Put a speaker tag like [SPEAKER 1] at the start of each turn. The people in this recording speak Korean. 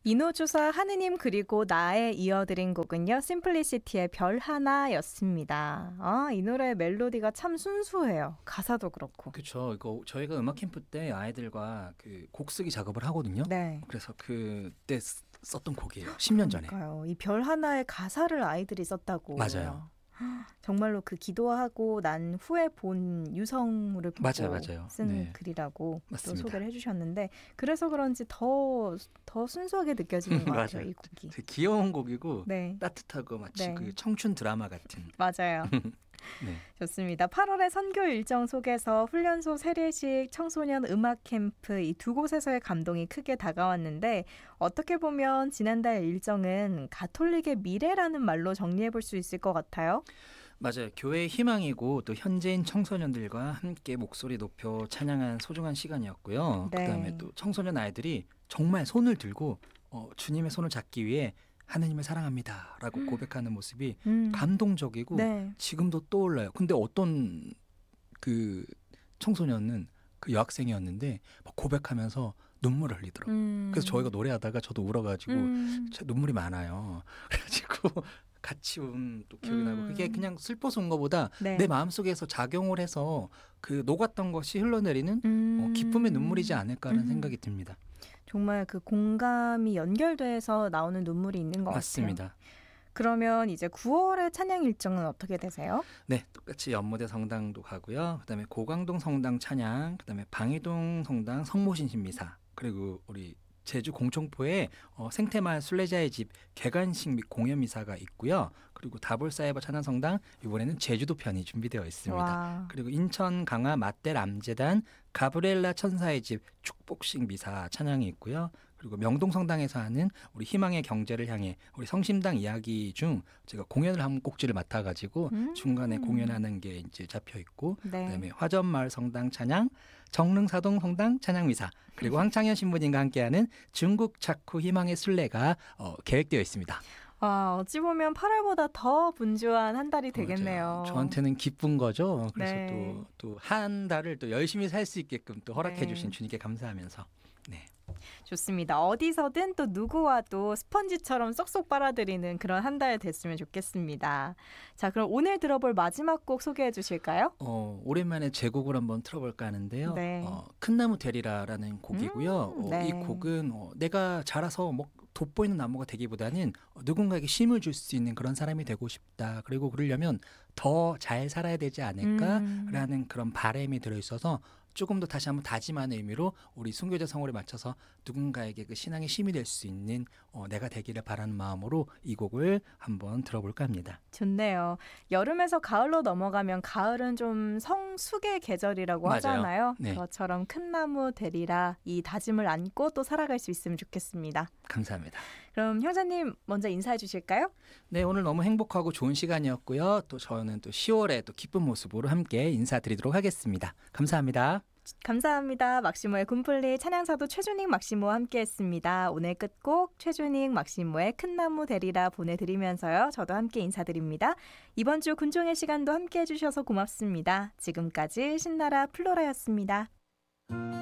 [SPEAKER 1] 인호주사 하느님 그리고 나에 이어드린 곡은요. 심플리시티의 별 하나였습니다. 이 노래 멜로디가 참 순수해요. 가사도 그렇고.
[SPEAKER 2] 그렇죠. 이거 저희가 음악 캠프 때 아이들과 그 곡 쓰기 작업을 하거든요.
[SPEAKER 1] 네.
[SPEAKER 2] 그래서 그때 썼던 곡이에요. 10년 전에.
[SPEAKER 1] 그러니까요. 이 별 하나의 가사를 아이들이 썼다고.
[SPEAKER 2] 맞아요.
[SPEAKER 1] 정말로 그 기도하고 난 후에 본 유성우를 보고
[SPEAKER 2] 맞아요.
[SPEAKER 1] 쓴
[SPEAKER 2] 네.
[SPEAKER 1] 글이라고 또
[SPEAKER 2] 맞습니다.
[SPEAKER 1] 소개를 해주셨는데 그래서 그런지 더 순수하게 느껴지는 것 같아요.
[SPEAKER 2] 맞아요.
[SPEAKER 1] 이 곡이.
[SPEAKER 2] 되게 귀여운 곡이고
[SPEAKER 1] 네.
[SPEAKER 2] 따뜻하고 마치
[SPEAKER 1] 네.
[SPEAKER 2] 그 청춘 드라마 같은.
[SPEAKER 1] 맞아요.
[SPEAKER 2] 네.
[SPEAKER 1] 좋습니다. 8월의 선교 일정 속에서 훈련소 세례식, 청소년 음악 캠프 이 두 곳에서의 감동이 크게 다가왔는데 어떻게 보면 지난달 일정은 가톨릭의 미래라는 말로 정리해 볼 수 있을 것 같아요.
[SPEAKER 2] 맞아요. 교회의 희망이고 또 현재인 청소년들과 함께 목소리 높여 찬양한 소중한 시간이었고요.
[SPEAKER 1] 네.
[SPEAKER 2] 그다음에 또 청소년 아이들이 정말 손을 들고 주님의 손을 잡기 위해 하느님을 사랑합니다라고 고백하는 모습이 감동적이고
[SPEAKER 1] 네.
[SPEAKER 2] 지금도 떠올라요. 근데 어떤 그 청소년은 그 여학생이었는데 막 고백하면서 눈물을 흘리더라고요. 그래서 저희가 노래하다가 저도 울어가지고 제 눈물이 많아요. 그래가지고 같이 운 또 기억이 나고 그게 그냥 슬퍼서 운 것보다
[SPEAKER 1] 네.
[SPEAKER 2] 내 마음속에서 작용을 해서 그 녹았던 것이 흘러내리는 기쁨의 눈물이지 않을까라는 생각이 듭니다.
[SPEAKER 1] 정말 그 공감이 연결돼서 나오는 눈물이 있는 것
[SPEAKER 2] 맞습니다.
[SPEAKER 1] 같아요. 그러면 이제 9월의 찬양 일정은 어떻게 되세요?
[SPEAKER 2] 네, 똑같이 연무대 성당도 가고요. 그다음에 고강동 성당 찬양, 그다음에 방이동 성당 성모신신 미사, 그리고 우리 제주 공청포에 생태마을 순례자의 집 개관식 및 공연 미사가 있고요. 그리고 다볼사이버 찬양성당 이번에는 제주도 편이 준비되어 있습니다.
[SPEAKER 1] 와.
[SPEAKER 2] 그리고 인천 강화 맞델 암재단 가브리엘라 천사의 집 축복식 미사 찬양이 있고요. 그리고 명동성당에서 하는 우리 희망의 경제를 향해 우리 성심당 이야기 중 제가 공연을 한 꼭지를 맡아가지고 중간에 공연하는 게 이제 잡혀 있고
[SPEAKER 1] 네.
[SPEAKER 2] 그다음에 화전마을 성당 찬양, 정릉사동 성당 찬양 미사 그리고 황창현 신부님과 함께하는 중국 차쿠 희망의 순례가 계획되어 있습니다.
[SPEAKER 1] 와, 어찌 보면 8월보다 더 분주한 한 달이 되겠네요.
[SPEAKER 2] 맞아요. 저한테는 기쁜 거죠. 그래서
[SPEAKER 1] 네.
[SPEAKER 2] 또 한 달을 또 열심히 살 수 있게끔 또 허락해
[SPEAKER 1] 네.
[SPEAKER 2] 주신 주님께 감사하면서 네.
[SPEAKER 1] 좋습니다. 어디서든 또 누구와도 스펀지처럼 쏙쏙 빨아들이는 그런 한 달 됐으면 좋겠습니다. 자, 그럼 오늘 들어볼 마지막 곡 소개해 주실까요?
[SPEAKER 2] 오랜만에 제 곡을 한번 틀어볼까 하는데요.
[SPEAKER 1] 네.
[SPEAKER 2] 큰 나무 되리라라는 곡이고요.
[SPEAKER 1] 네.
[SPEAKER 2] 이 곡은 내가 자라서 뭐 돋보이는 나무가 되기보다는 누군가에게 쉼을 줄 수 있는 그런 사람이 되고 싶다. 그리고 그러려면 더 잘 살아야 되지 않을까라는 그런 바람이 들어있어서 조금 더 다시 한번 다짐하는 의미로 우리 순교자 성호를 맞춰서 누군가에게 그 신앙의 힘이 될 수 있는 내가 되기를 바라는 마음으로 이 곡을 한번 들어볼까 합니다.
[SPEAKER 1] 좋네요. 여름에서 가을로 넘어가면 가을은 좀 성숙의 계절이라고
[SPEAKER 2] 맞아요.
[SPEAKER 1] 하잖아요.
[SPEAKER 2] 네.
[SPEAKER 1] 그것처럼 큰 나무 되리라 이 다짐을 안고 또 살아갈 수 있으면 좋겠습니다.
[SPEAKER 2] 감사합니다.
[SPEAKER 1] 그럼 형제님 먼저 인사해 주실까요?
[SPEAKER 2] 네, 오늘 너무 행복하고 좋은 시간이었고요. 또 저는 또 10월에 또 기쁜 모습으로 함께 인사드리도록 하겠습니다. 감사합니다.
[SPEAKER 1] 감사합니다. 막시모의 굼플리 찬양사도 최준익 막시모와 함께했습니다. 오늘 끝곡 최준익 막시모의 큰 나무 되리라 보내드리면서요. 저도 함께 인사드립니다. 이번 주 군종의 시간도 함께해 주셔서 고맙습니다. 지금까지 신나라 플로라였습니다.